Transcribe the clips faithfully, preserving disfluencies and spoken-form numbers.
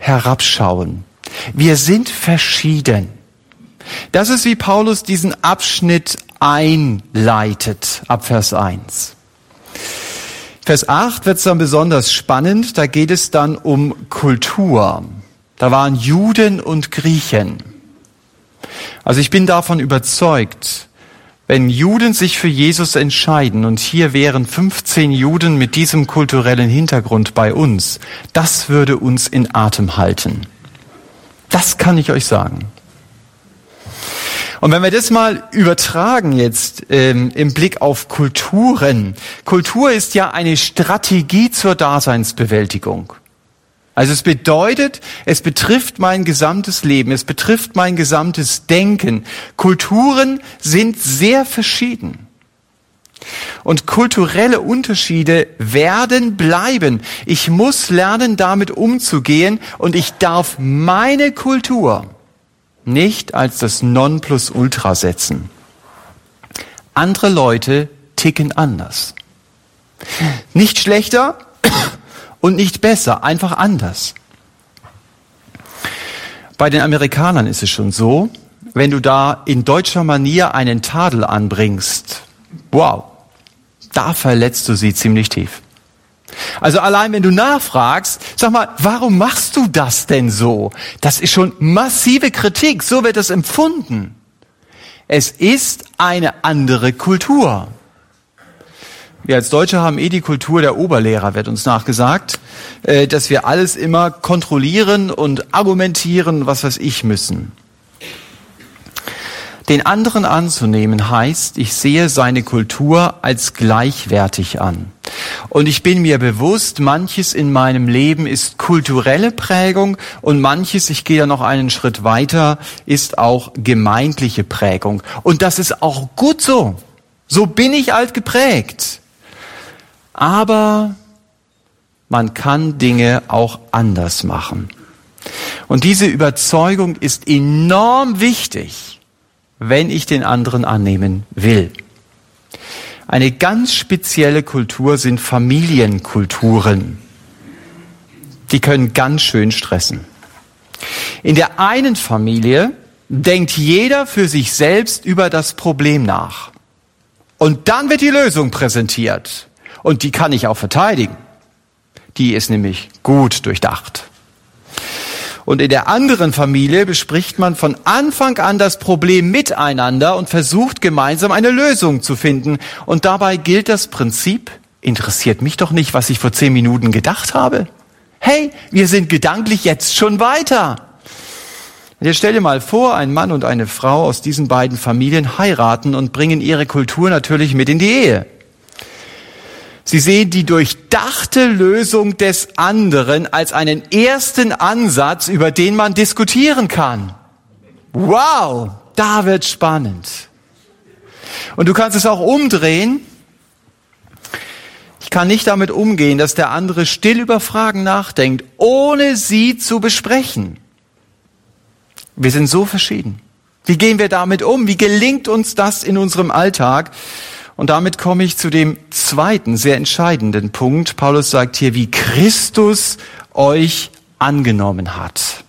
herabschauen. Wir sind verschieden. Das ist, wie Paulus diesen Abschnitt einleitet, ab Vers eins. Vers acht wird es dann besonders spannend, da geht es dann um Kultur. Da waren Juden und Griechen. Also ich bin davon überzeugt, wenn Juden sich für Jesus entscheiden, und hier wären fünfzehn Juden mit diesem kulturellen Hintergrund bei uns, das würde uns in Atem halten. Das kann ich euch sagen. Und wenn wir das mal übertragen jetzt ähm, im Blick auf Kulturen. Kultur ist ja eine Strategie zur Daseinsbewältigung. Also es bedeutet, es betrifft mein gesamtes Leben, es betrifft mein gesamtes Denken. Kulturen sind sehr verschieden. Und kulturelle Unterschiede werden bleiben. Ich muss lernen, damit umzugehen, und ich darf meine Kultur nicht als das Nonplusultra setzen. Andere Leute ticken anders. Nicht schlechter und nicht besser, einfach anders. Bei den Amerikanern ist es schon so, wenn du da in deutscher Manier einen Tadel anbringst, wow, da verletzt du sie ziemlich tief. Also allein wenn du nachfragst, sag mal, warum machst du das denn so? Das ist schon massive Kritik, so wird es empfunden. Es ist eine andere Kultur. Wir als Deutsche haben eh die Kultur der Oberlehrer, wird uns nachgesagt, dass wir alles immer kontrollieren und argumentieren, was weiß ich, müssen. Den anderen anzunehmen heißt, ich sehe seine Kultur als gleichwertig an. Und ich bin mir bewusst, manches in meinem Leben ist kulturelle Prägung und manches, ich gehe ja noch einen Schritt weiter, ist auch gemeindliche Prägung. Und das ist auch gut so. So bin ich alt geprägt. Aber man kann Dinge auch anders machen. Und diese Überzeugung ist enorm wichtig, wenn ich den anderen annehmen will. Eine ganz spezielle Kultur sind Familienkulturen. Die können ganz schön stressen. In der einen Familie denkt jeder für sich selbst über das Problem nach. Und dann wird die Lösung präsentiert. Und die kann ich auch verteidigen. Die ist nämlich gut durchdacht. Und in der anderen Familie bespricht man von Anfang an das Problem miteinander und versucht gemeinsam eine Lösung zu finden. Und dabei gilt das Prinzip, interessiert mich doch nicht, was ich vor zehn Minuten gedacht habe. Hey, wir sind gedanklich jetzt schon weiter. Und jetzt stell dir mal vor, ein Mann und eine Frau aus diesen beiden Familien heiraten und bringen ihre Kultur natürlich mit in die Ehe. Sie sehen die durchdachte Lösung des anderen als einen ersten Ansatz, über den man diskutieren kann. Wow, da wird spannend. Und du kannst es auch umdrehen. Ich kann nicht damit umgehen, dass der andere still über Fragen nachdenkt, ohne sie zu besprechen. Wir sind so verschieden. Wie gehen wir damit um? Wie gelingt uns das in unserem Alltag? Und damit komme ich zu dem zweiten, sehr entscheidenden Punkt. Paulus sagt hier, wie Christus euch angenommen hat.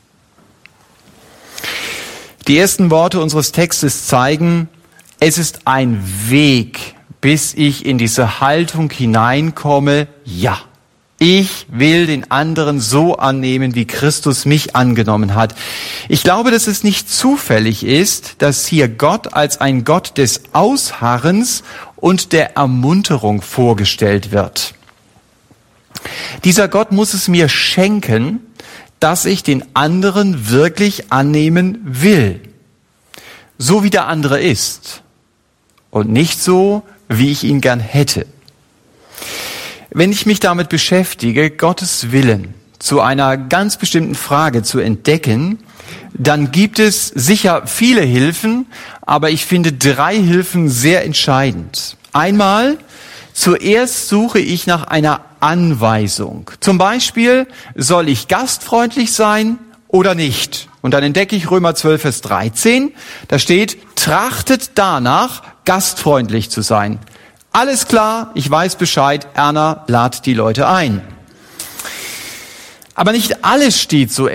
Die ersten Worte unseres Textes zeigen, es ist ein Weg, bis ich in diese Haltung hineinkomme, ja, ich will den anderen so annehmen, wie Christus mich angenommen hat. Ich glaube, dass es nicht zufällig ist, dass hier Gott als ein Gott des Ausharrens und der Ermunterung vorgestellt wird. Dieser Gott muss es mir schenken, dass ich den anderen wirklich annehmen will. So wie der andere ist. Und nicht so, wie ich ihn gern hätte. Wenn ich mich damit beschäftige, Gottes Willen zu einer ganz bestimmten Frage zu entdecken, dann gibt es sicher viele Hilfen, aber ich finde drei Hilfen sehr entscheidend. Einmal, zuerst suche ich nach einer Anweisung. Zum Beispiel, soll ich gastfreundlich sein oder nicht? Und dann entdecke ich Römer zwölf, Vers dreizehn, da steht, trachtet danach, gastfreundlich zu sein. Alles klar, ich weiß Bescheid, Erna, lad die Leute ein. Aber nicht alles steht so